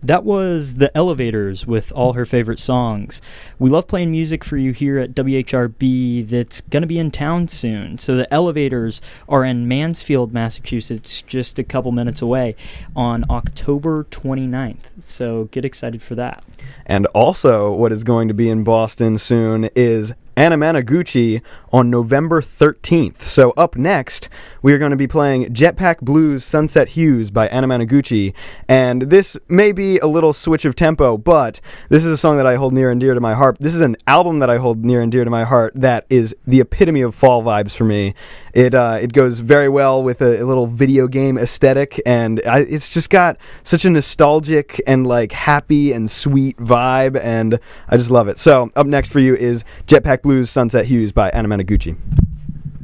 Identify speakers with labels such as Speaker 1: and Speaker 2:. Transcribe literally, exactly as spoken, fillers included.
Speaker 1: That was The Elevators with all her favorite songs. We love playing music for you here at W H R B that's going to be in town soon. So The Elevators are in Mansfield, Massachusetts, just a couple minutes away on October twenty-ninth. So get excited for that.
Speaker 2: And also what is going to be in Boston soon is Anna Managuchi on November thirteenth. So up next, we are going to be playing Jetpack Blues Sunset Hues by Anna Managuchi. And this may be a little switch of tempo, but this is a song that I hold near and dear to my heart. This is an album that I hold near and dear to my heart that is the epitome of fall vibes for me. It uh, it goes very well with a, a little video game aesthetic, and I, it's just got such a nostalgic and like happy and sweet vibe, and I just love it. So up next for you is Jetpack Blues Sunset Hues by Anna Managuchi.